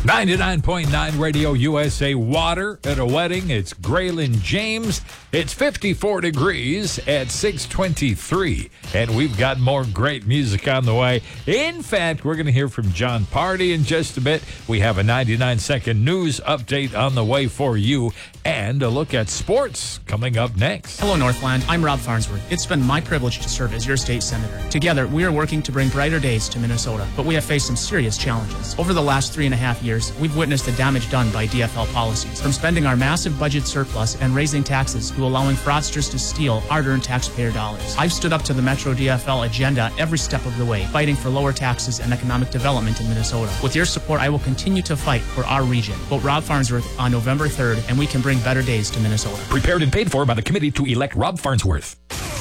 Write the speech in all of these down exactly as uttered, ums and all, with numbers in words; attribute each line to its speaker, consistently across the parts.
Speaker 1: ninety-nine point nine Radio U S A Water at a wedding. It's Graylin James. It's fifty-four degrees at six twenty-three. And we've got more great music on the way. In fact, we're going to hear from John Party in just a bit. We have a ninety-nine second news update on the way for you. And a look at sports coming up next.
Speaker 2: Hello, Northland. I'm Rob Farnsworth. It's been my privilege to serve as your state senator. Together, we are working to bring brighter days to Minnesota, but we have faced some serious challenges. Over the last three and a half years, we've witnessed the damage done by D F L policies, from spending our massive budget surplus and raising taxes to allowing fraudsters to steal hard-earned taxpayer dollars. I've stood up to the Metro D F L agenda every step of the way, fighting for lower taxes and economic development in Minnesota. With your support, I will continue to fight for our region. Vote Rob Farnsworth on November third, and we can bring better days to Minnesota.
Speaker 1: Prepared and paid for by the committee to elect Rob Farnsworth.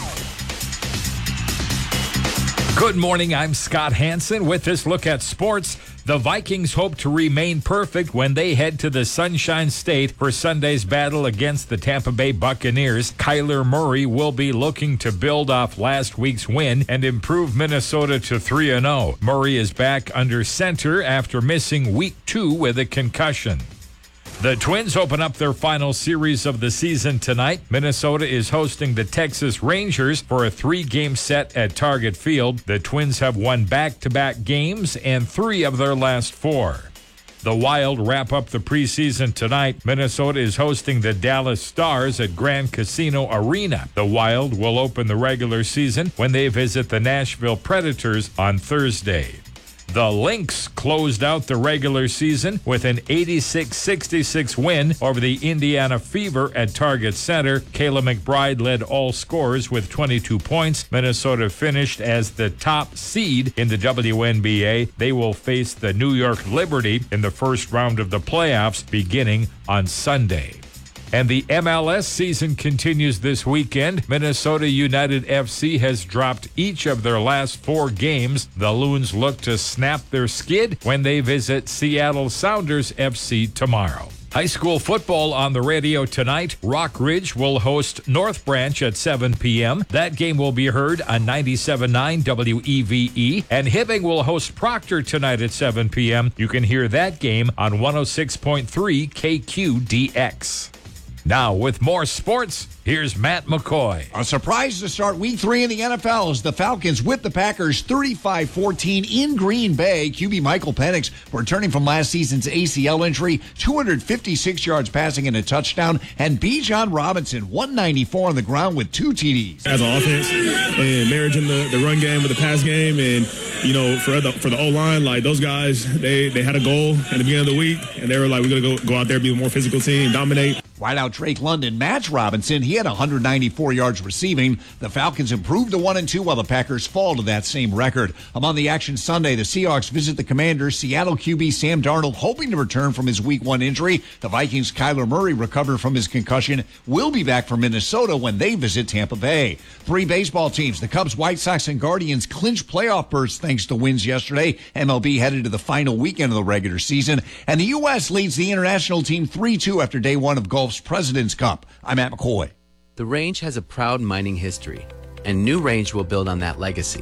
Speaker 1: Good morning, I'm Scott Hansen with this look at sports. The Vikings hope to remain perfect when they head to the Sunshine State for Sunday's battle against the Tampa Bay Buccaneers. Kyler Murray will be looking to build off last week's win and improve Minnesota to three and oh. Murray is back under center after missing week two with a concussion. The Twins open up their final series of the season tonight. Minnesota is hosting the Texas Rangers for a three-game set at Target Field. The Twins have won back-to-back games and three of their last four. The Wild wrap up the preseason tonight. Minnesota is hosting the Dallas Stars at Grand Casino Arena. The Wild will open the regular season when they visit the Nashville Predators on Thursday. The Lynx closed out the regular season with an eighty-six sixty-six win over the Indiana Fever at Target Center. Kayla McBride led all scorers with twenty-two points. Minnesota finished as the top seed in the W N B A. They will face the New York Liberty in the first round of the playoffs beginning on Sunday. And the M L S season continues this weekend. Minnesota United F C has dropped each of their last four games. The Loons look to snap their skid when they visit Seattle Sounders F C tomorrow. High school football on the radio tonight. Rock Ridge will host North Branch at seven p.m. That game will be heard on ninety-seven point nine W E V E. And Hibbing will host Proctor tonight at seven p.m. You can hear that game on one oh six point three K Q D X. Now, with more sports, here's Matt McCoy.
Speaker 3: A surprise to start week three in the N F L as the Falcons whip the Packers thirty-five fourteen in Green Bay. Q B Michael Penix, returning from last season's A C L injury, two hundred fifty-six yards passing and a touchdown. And Bijan Robinson, one ninety-four on the ground with two T Ds.
Speaker 4: As an offense and marrying the, the run game with the pass game, and, you know, for the for the O-line, like, those guys, they, they had a goal at the beginning of the week, and they were like, we're going to go, go out there, be a more physical team, dominate.
Speaker 3: Wideout Drake London matched Robinson. He had one hundred ninety-four yards receiving. The Falcons improved to one and two while the Packers fall to that same record. Among the action Sunday, the Seahawks visit the Commanders. Seattle Q B Sam Darnold hoping to return from his week one injury. The Vikings' Kyler Murray recovered from his concussion. Will be back for Minnesota when they visit Tampa Bay. Three baseball teams, the Cubs, White Sox, and Guardians, clinch playoff berths thanks to wins yesterday. M L B headed to the final weekend of the regular season. And the U S leads the international team three two after day one of golf's President's Cup. I'm Matt McCoy.
Speaker 5: The Range has a proud mining history, and New Range will build on that legacy.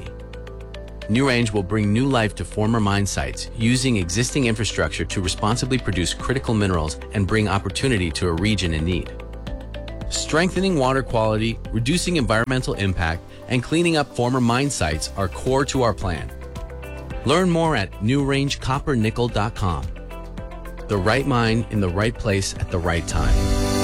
Speaker 5: New Range will bring new life to former mine sites using existing infrastructure to responsibly produce critical minerals and bring opportunity to a region in need. Strengthening water quality, reducing environmental impact, and cleaning up former mine sites are core to our plan. Learn more at new range copper nickel dot com. The right mine in the right place at the right time.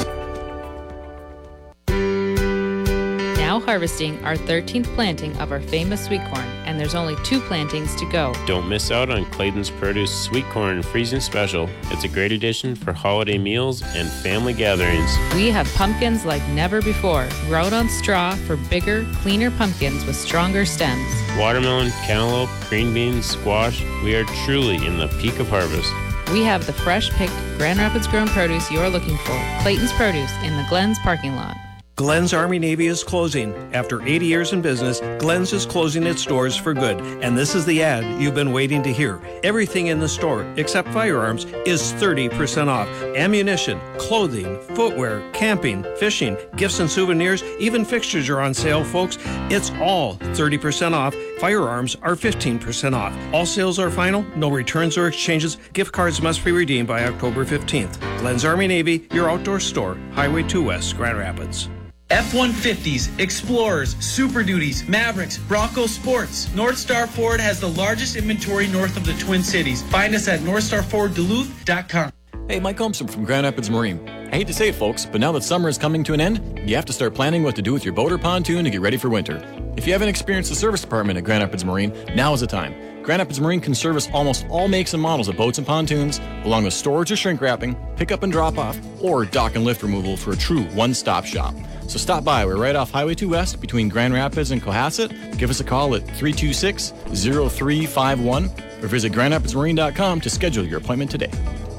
Speaker 6: Now harvesting our thirteenth planting of our famous sweet corn, and there's only two plantings to go.
Speaker 7: Don't miss out on Clayton's Produce Sweet Corn Freezing Special. It's a great addition for holiday meals and family gatherings.
Speaker 6: We have pumpkins like never before, grown on straw for bigger, cleaner pumpkins with stronger stems.
Speaker 7: Watermelon, cantaloupe, green beans, squash, we are truly in the peak of harvest.
Speaker 6: We have the fresh-picked Grand Rapids grown produce you're looking for. Clayton's Produce in the Glens parking lot.
Speaker 8: Glens Army-Navy is closing. After eighty years in business, Glens is closing its doors for good. And this is the ad you've been waiting to hear. Everything in the store, except firearms, is thirty percent off. Ammunition, clothing, footwear, camping, fishing, gifts and souvenirs, even fixtures are on sale, folks. It's all thirty percent off. Firearms are fifteen percent off. All sales are final, no returns or exchanges. Gift cards must be redeemed by October fifteenth. Glenn's Army Navy, your outdoor store, Highway two West, Grand Rapids.
Speaker 9: F one fifties, Explorers, Super Duties, Mavericks, Bronco Sports. North Star Ford has the largest inventory north of the Twin Cities. Find us at north star ford duluth dot com.
Speaker 10: Hey, Mike Holmstrom from Grand Rapids Marine. I hate to say it, folks, but now that summer is coming to an end, you have to start planning what to do with your boat or pontoon to get ready for winter. If you haven't experienced the service department at Grand Rapids Marine, now is the time. Grand Rapids Marine can service almost all makes and models of boats and pontoons, along with storage or shrink wrapping, pickup and drop off, or dock and lift removal for a true one-stop shop. So stop by. We're right off Highway two West between Grand Rapids and Cohasset. Give us a call at three two six, zero three five one or visit grand rapids marine dot com to schedule your appointment today.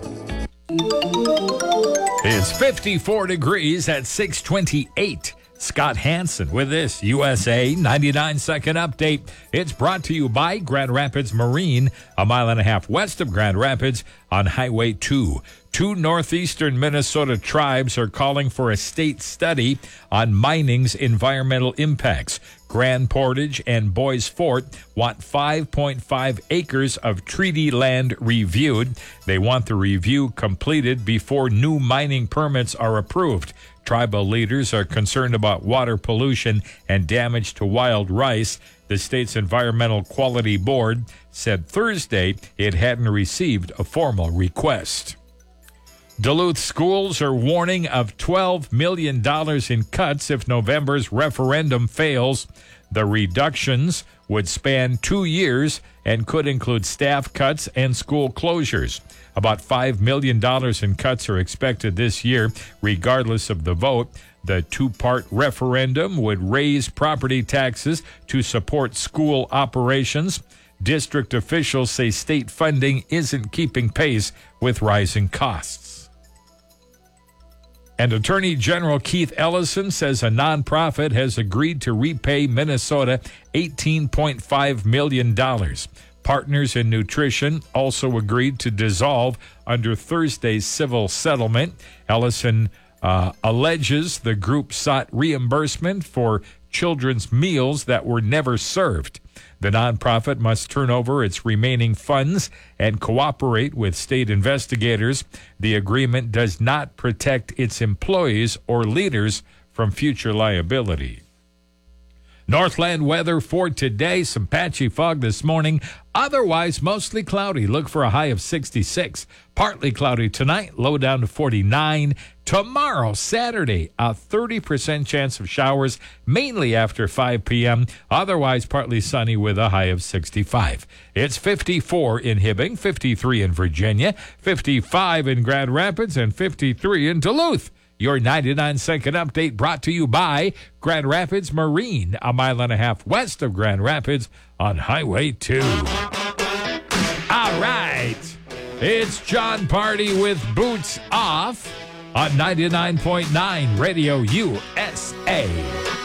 Speaker 1: It's fifty-four degrees at six twenty-eight. Scott Hansen with this U S A ninety-nine second update. It's brought to you by Grand Rapids Marine, a mile and a half west of Grand Rapids on Highway two. Two northeastern Minnesota tribes are calling for a state study on mining's environmental impacts. Grand Portage and Boys Fort want five point five acres of treaty land reviewed. They want the review completed before new mining permits are approved. Tribal leaders are concerned about water pollution and damage to wild rice. The state's Environmental Quality Board said Thursday it hadn't received a formal request. Duluth schools are warning of twelve million dollars in cuts if November's referendum fails. The reductions would span two years and could include staff cuts and school closures. About five million dollars in cuts are expected this year, regardless of the vote. The two-part referendum would raise property taxes to support school operations. District officials say state funding isn't keeping pace with rising costs. And Attorney General Keith Ellison says a nonprofit has agreed to repay Minnesota eighteen point five million dollars. Partners in Nutrition also agreed to dissolve under Thursday's civil settlement. Ellison uh, alleges the group sought reimbursement for children's meals that were never served. The nonprofit must turn over its remaining funds and cooperate with state investigators. The agreement does not protect its employees or leaders from future liability. Northland weather for today, some patchy fog this morning. Otherwise, mostly cloudy. Look for a high of sixty-six. Partly cloudy tonight, low down to forty-nine. Tomorrow, Saturday, a thirty percent chance of showers, mainly after five p.m. Otherwise, partly sunny with a high of sixty-five. It's fifty-four in Hibbing, fifty-three in Virginia, fifty-five in Grand Rapids, and fifty-three in Duluth. Your ninety-nine second update brought to you by Grand Rapids Marine, a mile and a half west of Grand Rapids on Highway two. All right. It's John Party with Boots Off on ninety-nine point nine Radio U S A.